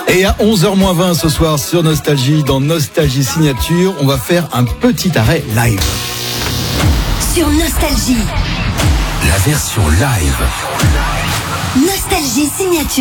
Et à 11h20 ce soir sur Nostalgie, dans Nostalgie Signature, on va faire un petit arrêt live. Sur Nostalgie. La version live. Nostalgie Signature.